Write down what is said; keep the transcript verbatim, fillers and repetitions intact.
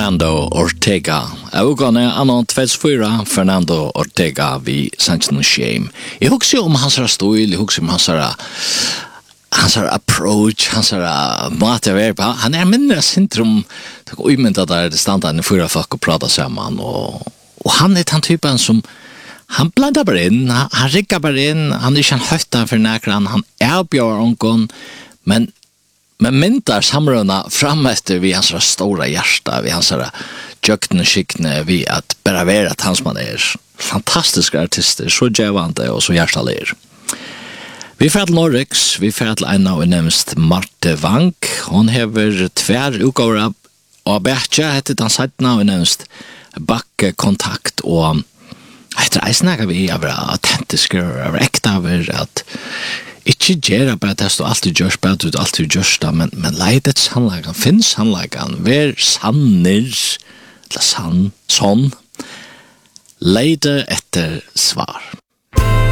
Fernando Ortega. Augane annan tjugotvå Fernando Ortega vi Sanction Shame. Jag husker om hans stil, jag husker om hans hans approach, hans matverk. Han är mindre centrum och umynta där det standar en fyra folk och prata samman och och han är den typen som han blandar bara in, han, han rickar bara in, han är inte en höfta för näkran, han erbjöd onkon, men men myntar samröna fram efter vi hans stora hjärta, vi hans jökne skickne, vi att bara vara att hans man är fantastiska artister, så djävande och så hjärtalir. Vi får till Norrix, vi får till en av nämnst Marte Vank, hon hever tvär utgåvor av Bertja, heter den sajtna och nämnst Backe kontakt och etter eisnaga vi av autentiske og ekta av at ikke gjøre bare det stå alltid gjørs bare du alltid gjørs da men, men leidet sannlagan finnes sannlagan vær sanner eller sann sånn leide etter svar